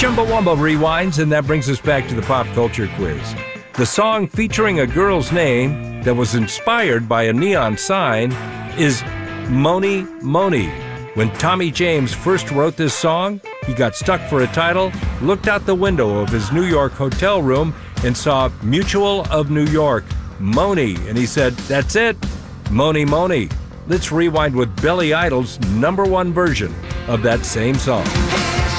Chumbawamba rewinds, and that brings us back to the pop culture quiz. The song featuring a girl's name that was inspired by a neon sign is Mony Mony. When Tommy James first wrote this song, he got stuck for a title, looked out the window of his New York hotel room, and saw Mutual of New York, Mony, and he said, "That's it, Mony Mony." Let's rewind with Billy Idol's #1 version of that same song.